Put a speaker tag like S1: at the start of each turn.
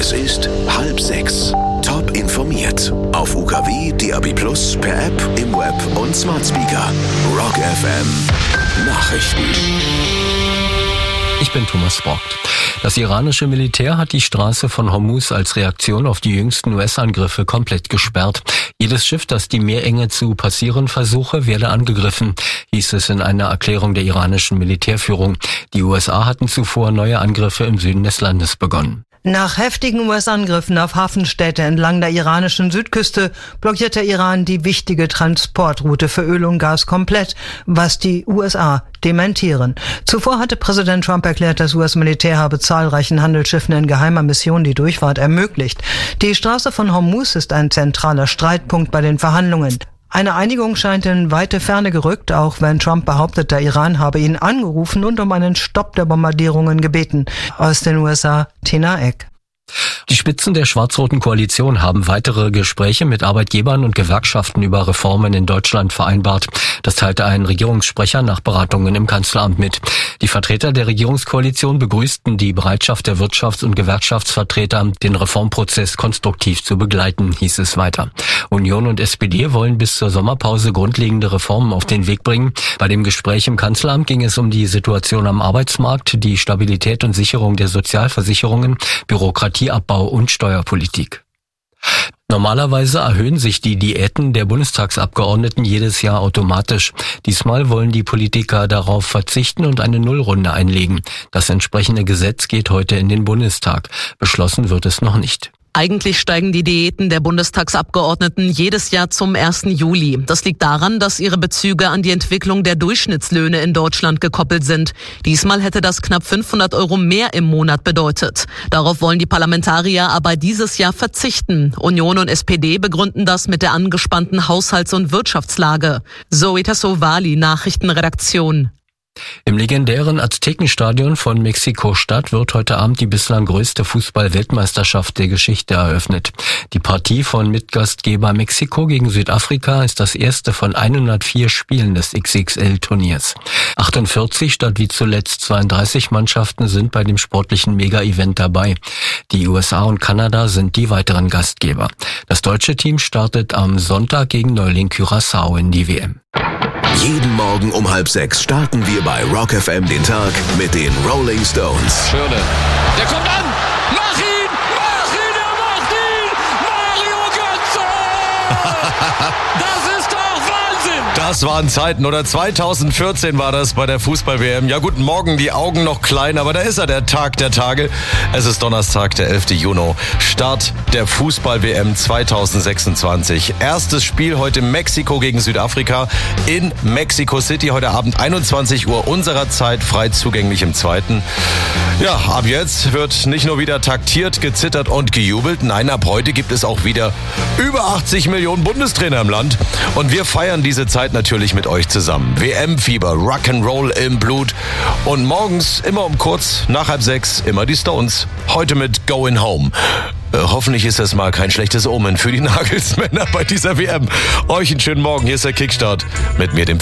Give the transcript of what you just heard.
S1: Es ist 5:30. Top informiert. Auf UKW, DAB+, per App, im Web und Smart Speaker. Rock FM. Nachrichten.
S2: Ich bin Thomas Borgt. Das iranische Militär hat die Straße von Hormuz als Reaktion auf die jüngsten US-Angriffe komplett gesperrt. Jedes Schiff, das die Meerenge zu passieren versuche, werde angegriffen, hieß es in einer Erklärung der iranischen Militärführung. Die USA hatten zuvor neue Angriffe im Süden des Landes begonnen.
S3: Nach heftigen US-Angriffen auf Hafenstädte entlang der iranischen Südküste blockiert der Iran die wichtige Transportroute für Öl und Gas komplett, was die USA dementieren. Zuvor hatte Präsident Trump erklärt, das US-Militär habe zahlreichen Handelsschiffen in geheimer Mission die Durchfahrt ermöglicht. Die Straße von Hormuz ist ein zentraler Streitpunkt bei den Verhandlungen. Eine Einigung scheint in weite Ferne gerückt, auch wenn Trump behauptet, der Iran habe ihn angerufen und um einen Stopp der Bombardierungen gebeten. Aus den USA, Tina Eck.
S2: Die Spitzen der schwarz-roten Koalition haben weitere Gespräche mit Arbeitgebern und Gewerkschaften über Reformen in Deutschland vereinbart. Das teilte ein Regierungssprecher nach Beratungen im Kanzleramt mit. Die Vertreter der Regierungskoalition begrüßten die Bereitschaft der Wirtschafts- und Gewerkschaftsvertreter, den Reformprozess konstruktiv zu begleiten, hieß es weiter. Union und SPD wollen bis zur Sommerpause grundlegende Reformen auf den Weg bringen. Bei dem Gespräch im Kanzleramt ging es um die Situation am Arbeitsmarkt, die Stabilität und Sicherung der Sozialversicherungen, Bürokratieabbau und Steuerpolitik. Normalerweise erhöhen sich die Diäten der Bundestagsabgeordneten jedes Jahr automatisch. Diesmal wollen die Politiker darauf verzichten und eine Nullrunde einlegen. Das entsprechende Gesetz geht heute in den Bundestag. Beschlossen wird es noch nicht.
S4: Eigentlich steigen die Diäten der Bundestagsabgeordneten jedes Jahr zum 1. Juli. Das liegt daran, dass ihre Bezüge an die Entwicklung der Durchschnittslöhne in Deutschland gekoppelt sind. Diesmal hätte das knapp 500 € mehr im Monat bedeutet. Darauf wollen die Parlamentarier aber dieses Jahr verzichten. Union und SPD begründen das mit der angespannten Haushalts- und Wirtschaftslage. Zoe Tassovali, Nachrichtenredaktion.
S2: Im legendären Aztekenstadion von Mexiko-Stadt wird heute Abend die bislang größte Fußball-Weltmeisterschaft der Geschichte eröffnet. Die Partie von Mitgastgeber Mexiko gegen Südafrika ist das erste von 104 Spielen des XXL-Turniers. 48 statt wie zuletzt 32 Mannschaften sind bei dem sportlichen Mega-Event dabei. Die USA und Kanada sind die weiteren Gastgeber. Das deutsche Team startet am Sonntag gegen Neuling Curaçao in die WM.
S1: Jeden Morgen um 5:30 starten wir bei Rock FM den Tag mit den Rolling Stones.
S5: Schöne. Der kommt an! Mach ihn! Er macht ihn! Mario Götze! Das ist doch Wahnsinn!
S6: Das waren Zeiten, oder 2014 war das bei der Fußball-WM. Ja, guten Morgen, die Augen noch klein, aber da ist er, der Tag der Tage. Es ist Donnerstag, der 11. Juni. Start der Fußball-WM 2026. Erstes Spiel heute Mexiko gegen Südafrika in Mexico City. Heute Abend 21 Uhr unserer Zeit, frei zugänglich im Zweiten. Ja, ab jetzt wird nicht nur wieder taktiert, gezittert und gejubelt. Nein, ab heute gibt es auch wieder über 80 Millionen Bundestrainer im Land. Und wir feiern diese Zeit natürlich mit euch zusammen. WM-Fieber, Rock'n'Roll im Blut. Und morgens immer um kurz nach 5:30 immer die Stones. Heute mit Going Home. Hoffentlich ist das mal kein schlechtes Omen für die Nagelsmänner bei dieser WM. Euch einen schönen Morgen. Hier ist der Kickstart mit mir, dem